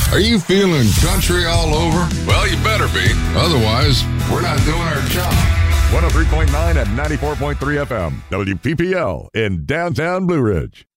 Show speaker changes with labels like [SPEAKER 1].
[SPEAKER 1] Are you feeling country all over? Well, you better be. Otherwise, we're not doing our job.
[SPEAKER 2] 103.9 and 94.3 FM, WPPL in downtown Blue Ridge.